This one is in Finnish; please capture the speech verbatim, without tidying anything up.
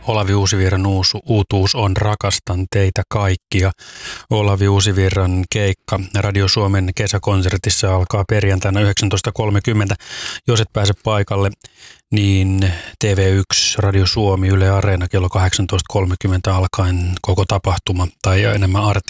Olavi Uusivirran uusi, uutuus on Rakastan teitä kaikkia. Olavi Uusivirran keikka Radio Suomen kesäkonsertissa alkaa perjantaina yhdeksäntoista kolmekymmentä. Jos et pääse paikalle, niin T V yksi, Radio Suomi, Yle Areena kello kahdeksantoista kolmekymmentä alkaen koko tapahtuma tai enemmän arti